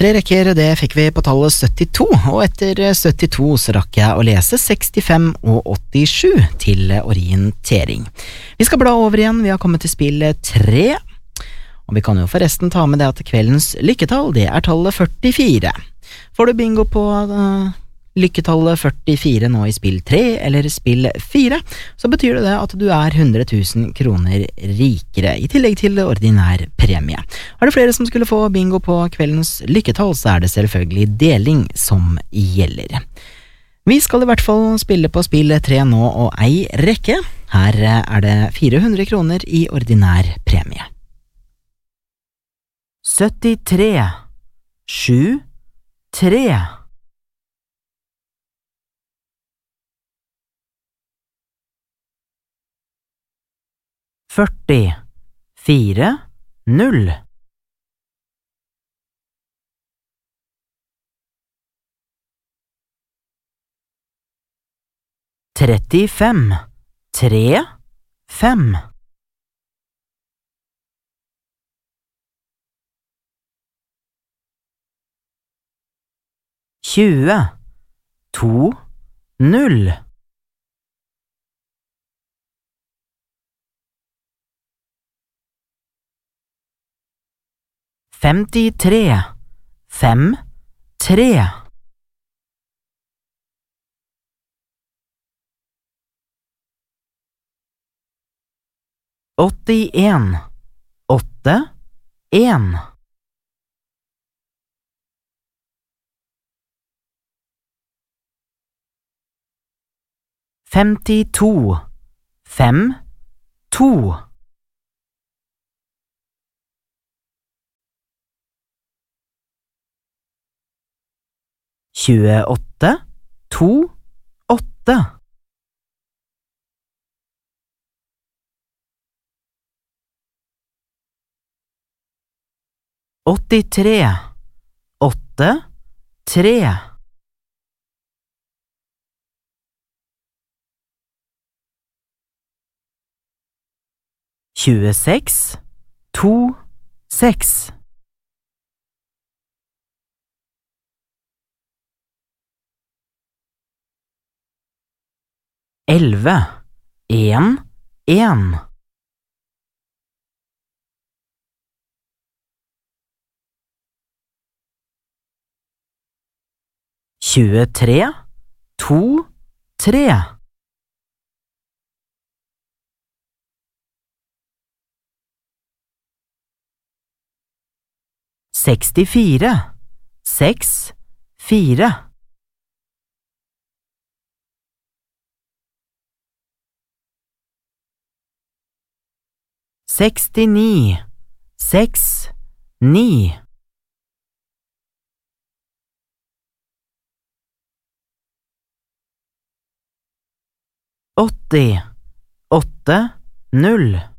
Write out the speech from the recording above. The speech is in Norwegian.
3 rekker, det fikk vi på tallet 72, og etter 72 så rakk jeg å lese 65 og 87 til orientering. Vi skal bla over igjen, vi har kommet til spill 3, og vi kan jo forresten ta med det at kveldens lykketall, det er tallet 44. Får du bingo på lykketallet 44 nå i spill 3 eller spill 4, så betyr det at du er 100 000 kroner rikere, i tillegg til ordinær premie. Er det flere som skulle få bingo på kveldens lykketall, så er det selvfølgelig deling som gjelder. Vi skal i hvert fall spille på spill 3 nå og ei rekke. Her er det 400 kroner i ordinær premie. 73 7 3 40 4 0 35 3 5 20 2 0 53 5 3 81 8 1 52 5 2 28 2 8 83 8 3 26 2 6 11 1 1 23 2 3 64 6 4 69 6 9 80 8 0